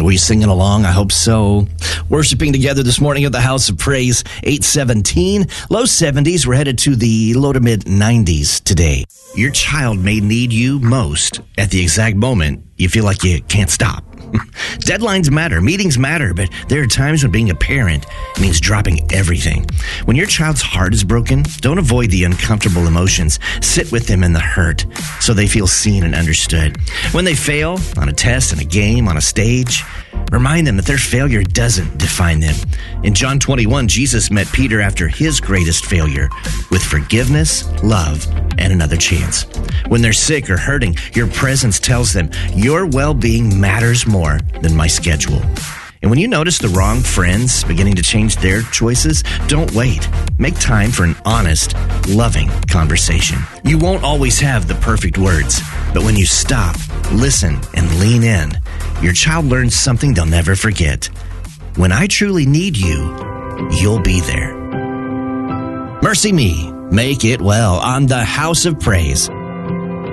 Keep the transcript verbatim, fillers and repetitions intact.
Were you singing along? I hope so. Worshiping together this morning at the House of Praise, eight seventeen, low seventies. We're headed to the low to mid nineties today. Your child may need you most at the exact moment you feel like you can't stop. Deadlines matter, meetings matter, but there are times when being a parent means dropping everything. When your child's heart is broken, don't avoid the uncomfortable emotions. Sit with them in the hurt so they feel seen and understood. When they fail on a test, in a game, on a stage, remind them that their failure doesn't define them. In John twenty-one, Jesus met Peter after his greatest failure with forgiveness, love, and another chance. When they're sick or hurting, your presence tells them your well-being matters more than my schedule. And when you notice the wrong friends beginning to change their choices, don't wait. Make time for an honest, loving conversation. You won't always have the perfect words, but when you stop, listen, and lean in, your child learns something they'll never forget. When I truly need you, you'll be there. Mercy Me, Make It Well on the House of Praise.